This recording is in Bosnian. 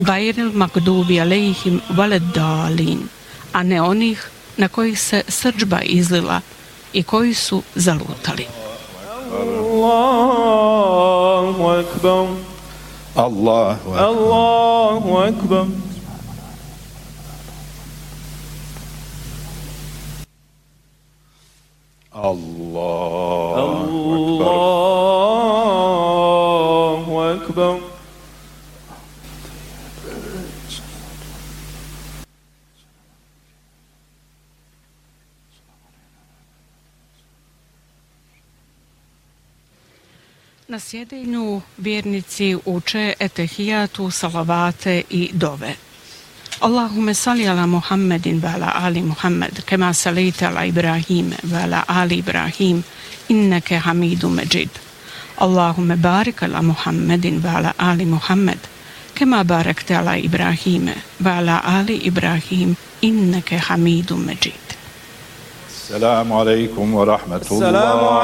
gajril magdubi alejhim veleddalin, a ne onih na kojih se srdžba izlila i koji su zalutali. Allahu akbar. Allahu akbar. Allahu akbar. Allahu akbar. Na sjedenju vjernici uče etehijatu, salavate i dove. Allahumme salli ala Muhammedin wa ala ali Muhammed, kema salite ala Ibrahim wa ala ali Ibrahim, inneke hamidu međid. Allahumme barik ala Muhammedin wa ala ali Muhammed, kema barakte ala Ibrahime wa ala ali Ibrahim, inneke hamidu međid. Assalamu alaikum wa rahmatullah.